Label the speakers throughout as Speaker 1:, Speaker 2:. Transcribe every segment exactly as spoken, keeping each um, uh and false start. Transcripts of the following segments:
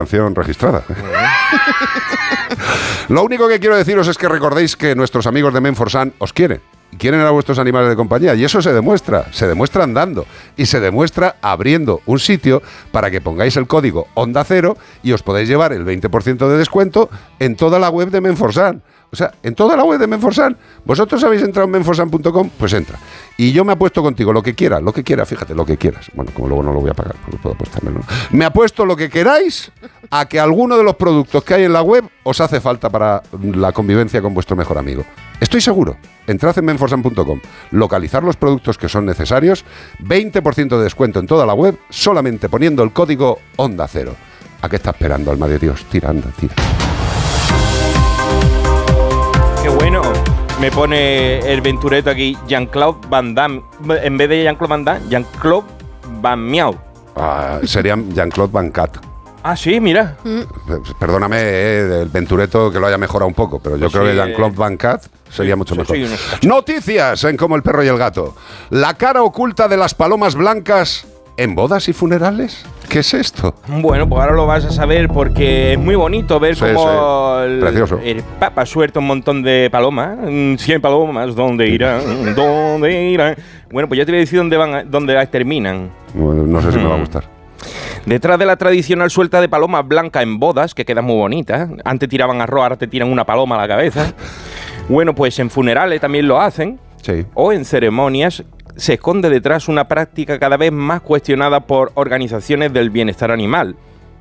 Speaker 1: canción registrada. Lo único que quiero deciros es que recordéis que nuestros amigos de Menforsan os quieren. Quieren a vuestros animales de compañía y eso se demuestra, se demuestra andando y se demuestra abriendo un sitio para que pongáis el código Onda Cero y os podéis llevar el veinte por ciento de descuento en toda la web de Menforsan. O sea, en toda la web de Menforsan. ¿Vosotros habéis entrado en menforsan punto com? Pues entra. Y yo me apuesto contigo, lo que quieras, lo que quieras, fíjate, lo que quieras. Bueno, como luego no lo voy a pagar, no puedo apostarme, ¿no? Me apuesto lo que queráis a que alguno de los productos que hay en la web os hace falta para la convivencia con vuestro mejor amigo. Estoy seguro. Entrad en menforsan punto com, localizar los productos que son necesarios, veinte por ciento de descuento en toda la web, solamente poniendo el código Onda Cero. ¿A qué está esperando, alma de Dios? Tira, anda, tira.
Speaker 2: Qué bueno. Me pone el ventureto aquí, Jean-Claude Van Damme. En vez de Jean-Claude Van Damme, Jean-Claude Van Miau.
Speaker 1: Ah, sería Jean-Claude Van Cat.
Speaker 2: Ah, sí, mira.
Speaker 1: Mm. Perdóname, eh, el ventureto que lo haya mejorado un poco, pero yo pues creo sí, que Jean-Claude eh, Van Cat sería sí, mucho mejor. Noticias en Como el perro y el gato. La cara oculta de las palomas blancas en bodas y funerales. ¿Qué es esto?
Speaker 2: Bueno, pues ahora lo vas a saber porque es muy bonito ver sí, cómo
Speaker 1: sí.
Speaker 2: el, el Papa suelta un montón de palomas. cien palomas, ¿dónde irán? ¿Dónde irán? Bueno, pues ya te voy a decir dónde van, dónde terminan.
Speaker 1: Bueno, no sé si me va a gustar.
Speaker 2: Detrás de la tradicional suelta de palomas blancas en bodas, que quedan muy bonitas. Antes tiraban arroz, ahora te tiran una paloma a la cabeza. Bueno, pues en funerales también lo hacen.
Speaker 1: Sí.
Speaker 2: O en ceremonias se esconde detrás una práctica cada vez más cuestionada por organizaciones del bienestar animal.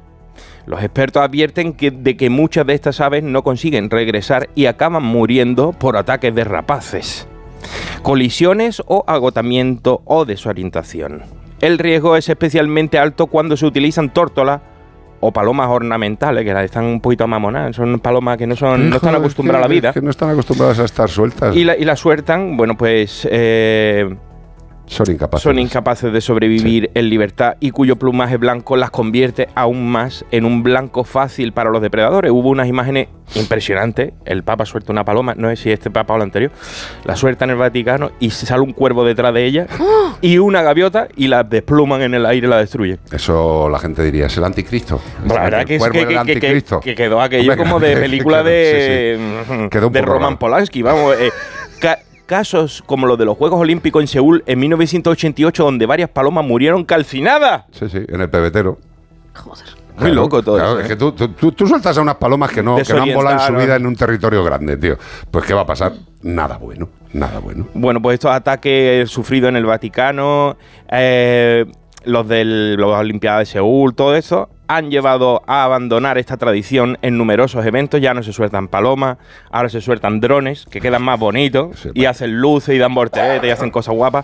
Speaker 2: Los expertos advierten que, de que muchas de estas aves no consiguen regresar y acaban muriendo por ataques de rapaces, colisiones o agotamiento o desorientación. El riesgo es especialmente alto cuando se utilizan tórtolas o palomas ornamentales, que están un poquito mamonadas, son palomas que no son no están acostumbradas
Speaker 1: que,
Speaker 2: a la vida.
Speaker 1: Que no están acostumbradas a estar sueltas.
Speaker 2: Y la, y la sueltan, bueno, pues... Eh,
Speaker 1: Son incapaces.
Speaker 2: Son incapaces de sobrevivir sí. en libertad y cuyo plumaje blanco las convierte aún más en un blanco fácil para los depredadores. Hubo unas imágenes impresionantes. El Papa suelta una paloma, no sé si este Papa o el anterior, la suelta en el Vaticano y sale un cuervo detrás de ella y una gaviota y la despluman en el aire y la destruyen.
Speaker 1: Eso la gente diría, es el anticristo.
Speaker 2: La verdad que, es que, que, anticristo. Que, que quedó aquello Hombre, como de película de, sí, sí. Quedó de Roman Polanski. Vamos, eh, ca, casos como los de los Juegos Olímpicos en Seúl en mil novecientos ochenta y ocho, donde varias palomas murieron calcinadas.
Speaker 1: Sí, sí, en el pebetero.
Speaker 2: Joder. Muy claro, loco todo
Speaker 1: claro,
Speaker 2: eso.
Speaker 1: Es que tú, tú, tú sueltas a unas palomas que no, que no han volado en su vida en un territorio grande, tío. Pues ¿qué va a pasar? Nada bueno, nada bueno.
Speaker 2: Bueno, pues estos ataques sufridos en el Vaticano, eh, los de las Olimpiadas de Seúl, todo eso, han llevado a abandonar esta tradición en numerosos eventos. Ya no se sueltan palomas, ahora se sueltan drones, que quedan más bonitos, sí, y hacen luces y dan volteretas y hacen cosas guapas.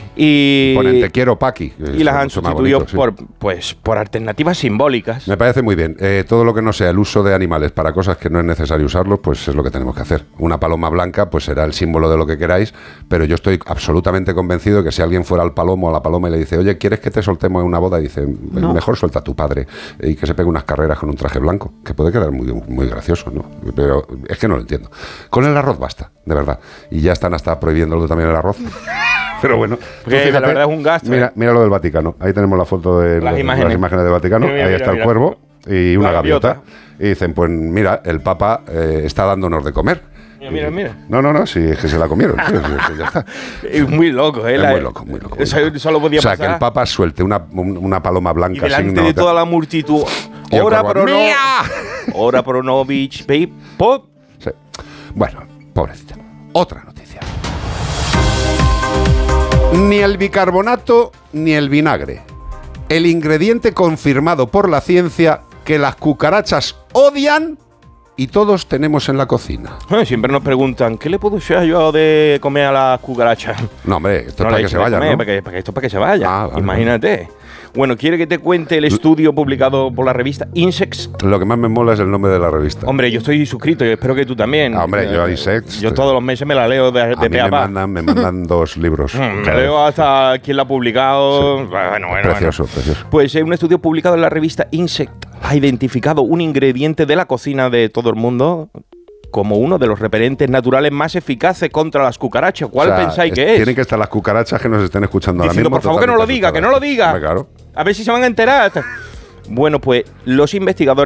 Speaker 2: Y
Speaker 1: ponen te quiero, Paqui.
Speaker 2: Y las han sustituido bonito, por, sí. pues, por alternativas simbólicas.
Speaker 1: Me parece muy bien. Eh, todo lo que no sea el uso de animales para cosas que no es necesario usarlos, pues es lo que tenemos que hacer. Una paloma blanca, pues será el símbolo de lo que queráis, pero yo estoy absolutamente convencido que si alguien fuera al palomo o a la paloma y le dice, oye, ¿quieres que te soltemos en una boda? Y dice, no. mejor suelta a tu padre y que se pegue unas carreras con un traje blanco, que puede quedar muy, muy gracioso, ¿no? Pero es que no lo entiendo. Con el arroz basta, de verdad. Y ya están hasta prohibiéndolo también el arroz. Pero bueno,
Speaker 2: porque fíjate, la verdad es un gasto.
Speaker 1: Mira, mira lo del Vaticano. Ahí tenemos la foto de
Speaker 2: las,
Speaker 1: las,
Speaker 2: imágenes.
Speaker 1: las imágenes del Vaticano. Mira, Ahí mira, está mira, el cuervo y una gaviota. gaviota. Y dicen, pues mira, el Papa eh, está dándonos de comer.
Speaker 2: Mira, mira, mira.
Speaker 1: No, no, no, sí, es que se la comieron. sí, sí, ya está.
Speaker 2: Es muy loco, ¿eh?
Speaker 1: Es
Speaker 2: la,
Speaker 1: muy loco, muy loco. Muy
Speaker 2: eso
Speaker 1: loco.
Speaker 2: solo podía
Speaker 1: o sea,
Speaker 2: pasar.
Speaker 1: que el Papa suelte una, una paloma blanca.
Speaker 2: Y delante de toda la multitud. Ora pro no. Ora pro no, bitch, babe. Pop.
Speaker 1: Sí. Bueno, pobrecita. Otra noticia. Ni el bicarbonato ni el vinagre. El ingrediente confirmado por la ciencia que las cucarachas odian y todos tenemos en la cocina.
Speaker 2: Eh, siempre nos preguntan, ¿qué le puedo echar yo de comer a las cucarachas?
Speaker 1: No, hombre, esto
Speaker 2: no
Speaker 1: es para que se vayan, ¿no?
Speaker 2: Para que, para que esto es para que se vaya.
Speaker 1: Ah, vale,
Speaker 2: Imagínate. Vale. Bueno, ¿quiere que te cuente el estudio publicado por la revista Insects?
Speaker 1: Lo que más me mola es el nombre de la revista.
Speaker 2: Hombre, yo estoy suscrito y espero que tú también.
Speaker 1: Ah, hombre, yo a Insects.
Speaker 2: Yo todos los meses me la leo de, de
Speaker 1: a mí
Speaker 2: pe a
Speaker 1: me
Speaker 2: pa.
Speaker 1: mandan, me mandan dos libros.
Speaker 2: Me leo hasta quién la ha publicado.
Speaker 1: Sí.
Speaker 2: Bueno, bueno,
Speaker 1: precioso,
Speaker 2: bueno.
Speaker 1: precioso.
Speaker 2: Pues eh, un estudio publicado en la revista Insect ha identificado un ingrediente de la cocina de todo el mundo como uno de los repelentes naturales más eficaces contra las cucarachas. ¿Cuál o sea, pensáis que es?
Speaker 1: Tienen que estar las cucarachas que nos estén escuchando
Speaker 2: diciendo,
Speaker 1: ahora mismo.
Speaker 2: por favor, que no lo diga, que no lo diga.
Speaker 1: Claro.
Speaker 2: A ver si se van a enterar. Bueno, pues los investigadores